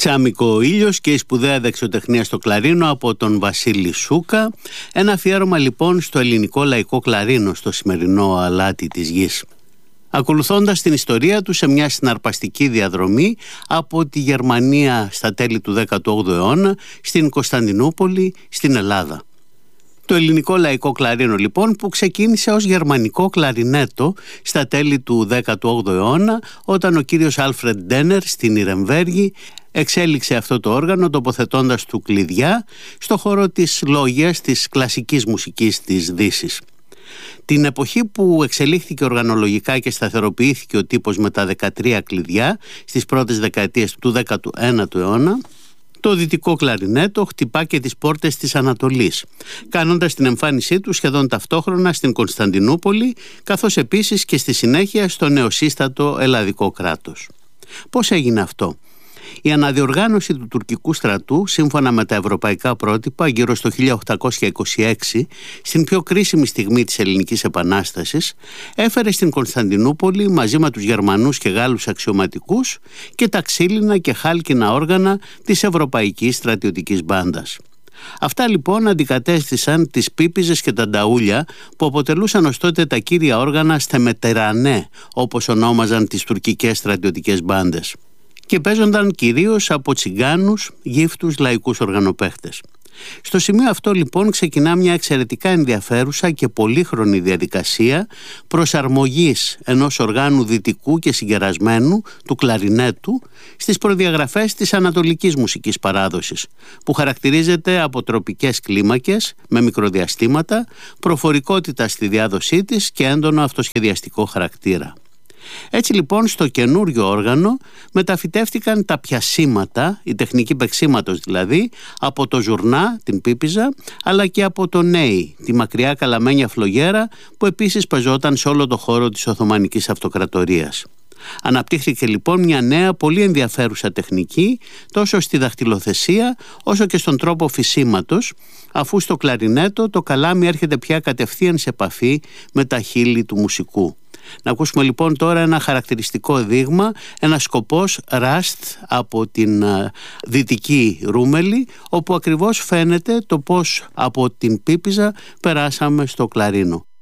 Τσάμικο ήλιος και η σπουδαία δεξιοτεχνία στο κλαρίνο από τον Βασίλη Σούκα. Ένα αφιέρωμα λοιπόν στο ελληνικό λαϊκό κλαρίνο στο σημερινό αλάτι της γης, ακολουθώντας την ιστορία του σε μια συναρπαστική διαδρομή από τη Γερμανία στα τέλη του 18ου αιώνα στην Κωνσταντινούπολη, στην Ελλάδα. Το ελληνικό λαϊκό κλαρίνο λοιπόν, που ξεκίνησε ως γερμανικό κλαρινέτο στα τέλη του 18ου αιώνα, όταν ο κύριος Άλφρεντ Ντένερ στην Ιρεμβέργη εξέλιξε αυτό το όργανο τοποθετώντας του κλειδιά στο χώρο της λόγιας της κλασικής μουσικής της Δύσης. Την εποχή που εξελίχθηκε οργανολογικά και σταθεροποιήθηκε ο τύπος με τα 13 κλειδιά στις πρώτες δεκαετίες του 19ου αιώνα, το δυτικό κλαρινέτο χτυπά και τις πόρτες της Ανατολής, κάνοντας την εμφάνισή του σχεδόν ταυτόχρονα στην Κωνσταντινούπολη, καθώς επίσης και στη συνέχεια στο νεοσύστατο ελλαδικό κράτος. Πώς έγινε αυτό? Η αναδιοργάνωση του τουρκικού στρατού, σύμφωνα με τα ευρωπαϊκά πρότυπα, γύρω στο 1826, στην πιο κρίσιμη στιγμή της Ελληνικής Επανάστασης, έφερε στην Κωνσταντινούπολη μαζί με τους Γερμανούς και Γάλλους αξιωματικούς και τα ξύλινα και χάλκινα όργανα της Ευρωπαϊκής Στρατιωτικής Μπάντας. Αυτά λοιπόν αντικατέστησαν τις πίπιζες και τα νταούλια που αποτελούσαν ως τότε τα κύρια όργανα στα μετερανέ, όπως ονόμαζαν τις τουρκικές στρατιωτικές μπάντες, και παίζονταν κυρίως από τσιγκάνους, γύφτους, λαϊκούς οργανοπαίχτες. Στο σημείο αυτό λοιπόν ξεκινά μια εξαιρετικά ενδιαφέρουσα και πολύχρονη διαδικασία προσαρμογής ενός οργάνου δυτικού και συγκερασμένου του κλαρινέτου στις προδιαγραφές της ανατολικής μουσικής παράδοσης, που χαρακτηρίζεται από τροπικές κλίμακες με μικροδιαστήματα, προφορικότητα στη διάδοσή της και έντονο αυτοσχεδιαστικό χαρακτήρα. Έτσι λοιπόν στο καινούριο όργανο μεταφυτεύτηκαν τα πιασίματα, η τεχνική παίξηματος δηλαδή, από το ζουρνά, την πίπιζα, αλλά και από το νέι, τη μακριά καλαμένια φλογέρα, που επίσης παίζονταν σε όλο το χώρο της Οθωμανικής Αυτοκρατορίας. Αναπτύχθηκε λοιπόν μια νέα πολύ ενδιαφέρουσα τεχνική τόσο στη δαχτυλοθεσία όσο και στον τρόπο φυσίματος, αφού στο κλαρινέτο το καλάμι έρχεται πια κατευθείαν σε επαφή με τα χείλη του μουσικού. Να ακούσουμε λοιπόν τώρα ένα χαρακτηριστικό δείγμα, ένα σκοπός ράστ από την δυτική Ρούμελη, όπου ακριβώς φαίνεται το πώς από την πίπιζα περάσαμε στο κλαρίνο.